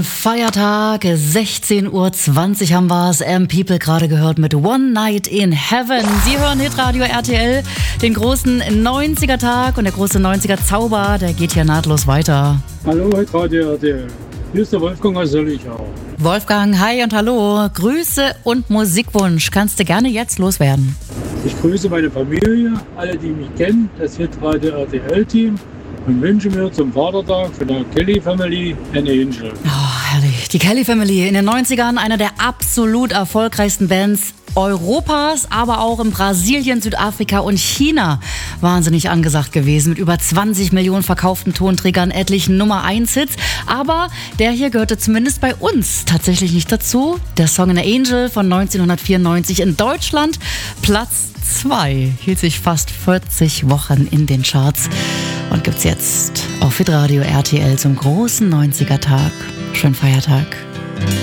Feiertag, 16:20 Uhr haben wir es. People gerade gehört mit One Night in Heaven. Sie hören Hitradio RTL, den großen 90er-Tag und der große 90er-Zauber, der geht hier nahtlos weiter. Hallo Hitradio RTL, hier ist der Wolfgang aus Söllichau. Wolfgang, hi und hallo. Grüße und Musikwunsch kannst du gerne jetzt loswerden. Ich grüße meine Familie, alle, die mich kennen, das Hitradio RTL-Team und wünsche mir zum Vatertag von der Kelly Family ein Angel. Oh, herrlich. Die Kelly Family in den 90ern, einer der absolut erfolgreichsten Bands Europas, aber auch in Brasilien, Südafrika und China wahnsinnig angesagt gewesen. Mit über 20 Millionen verkauften Tonträgern, etlichen Nummer-1-Hits. Aber der hier gehörte zumindest bei uns tatsächlich nicht dazu. Der Song An Angel von 1994 in Deutschland, Platz 2, hielt sich fast 40 Wochen in den Charts und gibt's jetzt auf Hitradio RTL zum großen 90er-Tag. Schönen Feiertag.